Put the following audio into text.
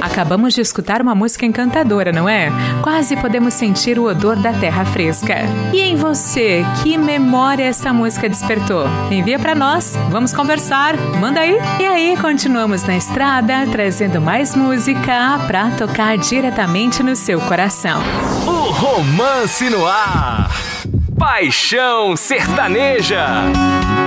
Acabamos de escutar uma música encantadora, não é? Quase podemos sentir o odor da terra fresca. E em você, que memória essa música despertou? Envia pra nós, vamos conversar, manda aí. E aí, continuamos na estrada, trazendo mais música pra tocar diretamente no seu coração. O Romance no Ar. Paixão Sertaneja.